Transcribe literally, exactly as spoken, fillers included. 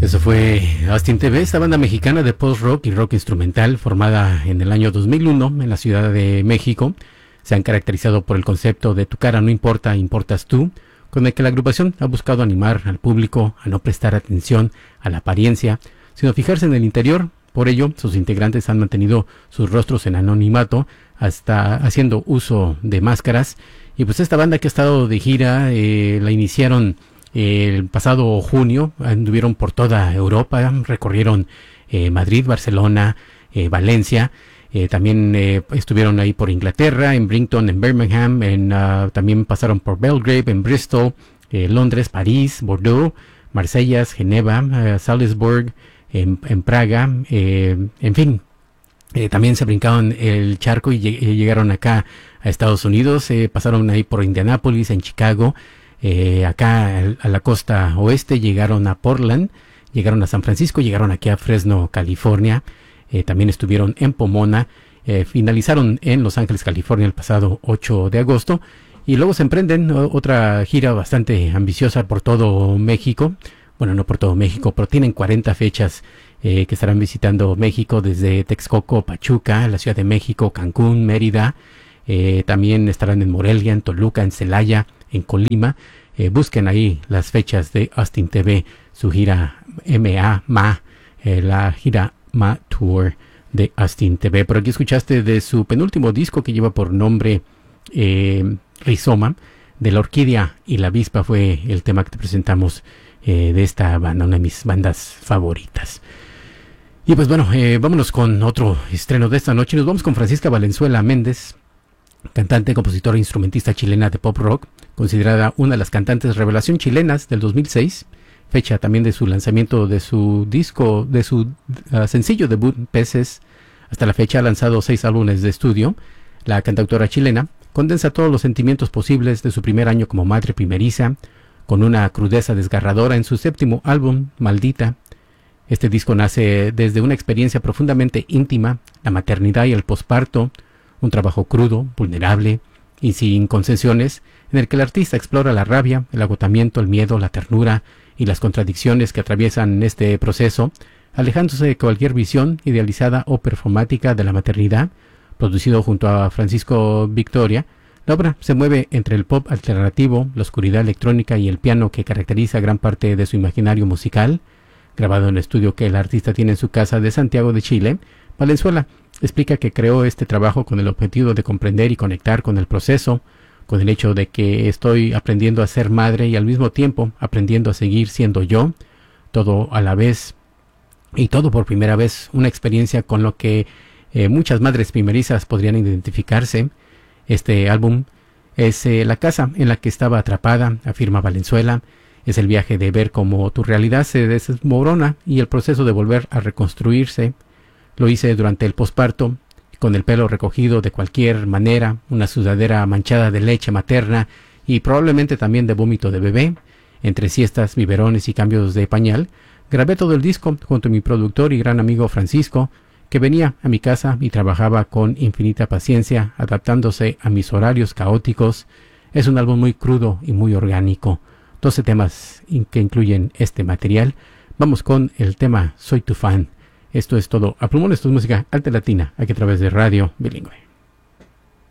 Eso fue Austin T V, esta banda mexicana de post-rock y rock instrumental formada en el año dos mil uno en la Ciudad de México. Se han caracterizado por el concepto de tu cara no importa, importas tú, con el que la agrupación ha buscado animar al público a no prestar atención a la apariencia, sino fijarse en el interior. Por ello, sus integrantes han mantenido sus rostros en anonimato, hasta haciendo uso de máscaras. Y pues esta banda que ha estado de gira, eh, la iniciaron el pasado junio, anduvieron por toda Europa, recorrieron eh, Madrid, Barcelona, eh, Valencia, eh, también eh, estuvieron ahí por Inglaterra, en Brighton, en Birmingham, en, uh, también pasaron por Belgrade, en Bristol, eh, Londres, París, Bordeaux, Marsella, Ginebra, uh, Salzburg, en, en Praga, eh, en fin. Eh, también se brincaron el charco y lleg- llegaron acá a Estados Unidos, eh, pasaron ahí por Indianápolis, en Chicago, eh, acá a la costa oeste, llegaron a Portland, llegaron a San Francisco, llegaron aquí a Fresno, California, eh, también estuvieron en Pomona, eh, finalizaron en Los Ángeles, California el pasado ocho de agosto y luego se emprenden o- otra gira bastante ambiciosa por todo México. Bueno, no por todo México, pero tienen cuarenta fechas eh, que estarán visitando México, desde Texcoco, Pachuca, la Ciudad de México, Cancún, Mérida. Eh, también estarán en Morelia, en Toluca, en Celaya, en Colima. Eh, busquen ahí las fechas de Austin T V, su gira M A M A, eh, la gira M A Tour de Austin T V. Por aquí escuchaste de su penúltimo disco, que lleva por nombre eh, Rizoma, de la orquídea y la avispa, fue el tema que te presentamos eh, de esta banda, una de mis bandas favoritas. Y pues bueno, eh, vámonos con otro estreno de esta noche. Nos vamos con Francisca Valenzuela Méndez, cantante, compositora e instrumentista chilena de pop rock, considerada una de las cantantes revelación chilenas del dos mil seis, fecha también de su lanzamiento de su disco, de su uh, sencillo debut, Peces. Hasta la fecha ha lanzado seis álbumes de estudio. La cantautora chilena condensa todos los sentimientos posibles de su primer año como madre primeriza, con una crudeza desgarradora en su séptimo álbum, Maldita. Este disco nace desde una experiencia profundamente íntima, la maternidad y el posparto, un trabajo crudo, vulnerable y sin concesiones, en el que el artista explora la rabia, el agotamiento, el miedo, la ternura y las contradicciones que atraviesan este proceso, alejándose de cualquier visión idealizada o performática de la maternidad. Producido junto a Francisco Victoria, la obra se mueve entre el pop alternativo, la oscuridad electrónica y el piano que caracteriza gran parte de su imaginario musical. Grabado en el estudio que el artista tiene en su casa de Santiago de Chile, Valenzuela explica que creó este trabajo con el objetivo de comprender y conectar con el proceso, con el hecho de que estoy aprendiendo a ser madre y al mismo tiempo aprendiendo a seguir siendo yo, todo a la vez y todo por primera vez, una experiencia con lo que eh, muchas madres primerizas podrían identificarse. Este álbum es eh, la casa en la que estaba atrapada, afirma Valenzuela. Es el viaje de ver cómo tu realidad se desmorona y el proceso de volver a reconstruirse. Lo hice durante el posparto, con el pelo recogido de cualquier manera, una sudadera manchada de leche materna y probablemente también de vómito de bebé. Entre siestas, biberones y cambios de pañal, grabé todo el disco junto a mi productor y gran amigo Francisco, que venía a mi casa y trabajaba con infinita paciencia, adaptándose a mis horarios caóticos. Es un álbum muy crudo y muy orgánico. doce temas que incluyen este material. Vamos con el tema Soy tu fan. Esto es todo a pulmón, esto es música alta latina, aquí a través de Radio Bilingüe.